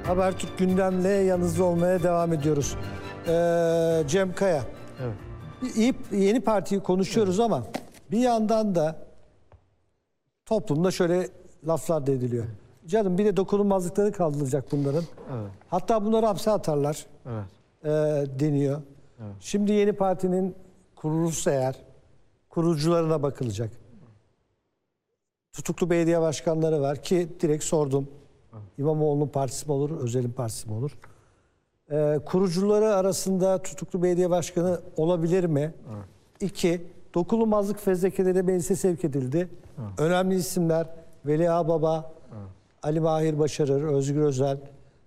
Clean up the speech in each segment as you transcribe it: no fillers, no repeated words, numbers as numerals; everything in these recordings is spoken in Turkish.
Habertürk gündemle yanınızda olmaya devam ediyoruz. Cem Kaya. Evet. Yeni Parti'yi konuşuyoruz, evet, ama bir yandan da toplumda şöyle laflar da ediliyor. Canım bir de dokunulmazlıkları kaldırılacak bunların. Evet. Hatta bunları hapse atarlar, evet, deniyor. Evet. Şimdi Yeni Parti'nin kurulursa eğer kurucularına bakılacak. Tutuklu belediye başkanları var ki direkt sordum. İmamoğlu'nun partisi mi olur, Özel'in partisi mi olur? Kurucuları arasında tutuklu belediye başkanı olabilir mi? Evet. 2. Dokunulmazlık fezlekeleri meclise sevk edildi. Evet. Önemli isimler Veli Ağbaba, evet, Ali Mahir Başarır, Özgür Özel.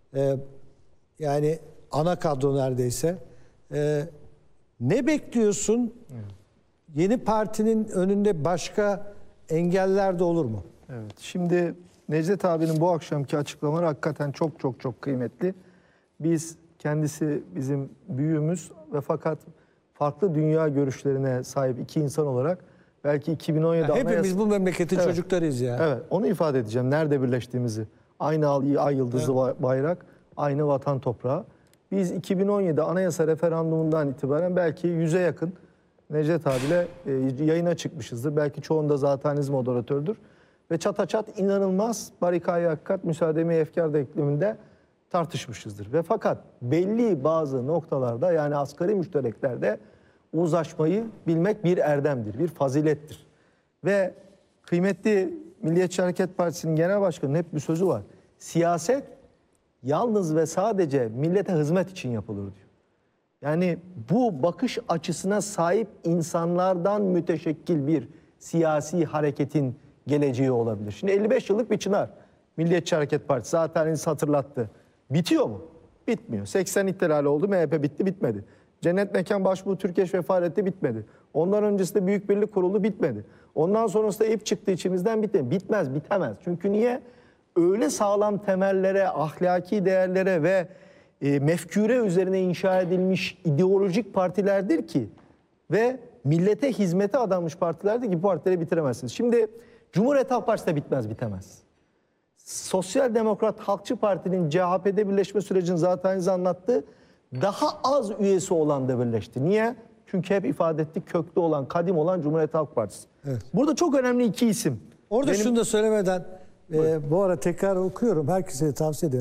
Yani ana kadro neredeyse. Ne bekliyorsun? Evet. Yeni Parti'nin önünde başka engeller de olur mu? Evet. Şimdi Necdet abinin bu akşamki açıklamaları hakikaten çok kıymetli. Kendisi bizim büyüğümüz ve fakat farklı dünya görüşlerine sahip iki insan olarak belki 2017 hepimiz bu memleketin, evet, çocuklarıyız ya. Evet, onu ifade edeceğim. Nerede birleştiğimizi. Aynı ay yıldızlı, evet, bayrak, aynı vatan toprağı. Biz 2017 anayasa referandumundan itibaren belki 100'e yakın Necdet abiyle yayına çıkmışızdır. Belki çoğunda zaten moderatördür. Ve çataçat inanılmaz barikayı hakikat müsaademi efkar denkleminde tartışmışızdır. Ve fakat belli bazı noktalarda, yani asgari müştereklerde uzlaşmayı bilmek bir erdemdir, bir fazilettir. Ve kıymetli Milliyetçi Hareket Partisi'nin genel başkanının hep bir sözü var. Siyaset yalnız ve sadece millete hizmet için yapılır diyor. Yani bu bakış açısına sahip insanlardan müteşekkil bir siyasi hareketin geleceği olabilir. Şimdi 55 yıllık bir çınar. Milliyetçi Hareket Partisi zaten hatırlattı. Bitiyor mu? Bitmiyor. 80 ihtilali oldu. MHP bitti, bitmedi. Cennet Mekan Başbuğu Türkeş vefat etti, bitmedi. Ondan öncesinde Büyük Birlik kuruldu, bitmedi. Ondan sonrasında ip çıktı içimizden, bitmedi. Bitmez, bitemez. Çünkü niye? Öyle sağlam temellere, ahlaki değerlere ve mefkure üzerine inşa edilmiş ideolojik partilerdir ki ve millete hizmete adanmış partilerdir ki bu partileri bitiremezsiniz. Şimdi Cumhuriyet Halk Partisi de bitmez, bitemez. Sosyal Demokrat Halkçı Parti'nin CHP'de birleşme sürecini zaten anlattı. Daha az üyesi olan da birleşti. Niye? Çünkü hep ifade ettik, köklü olan, kadim olan Cumhuriyet Halk Partisi. Evet. Burada çok önemli iki isim. Orada şunu da söylemeden bu ara tekrar okuyorum. Herkese tavsiye ederim.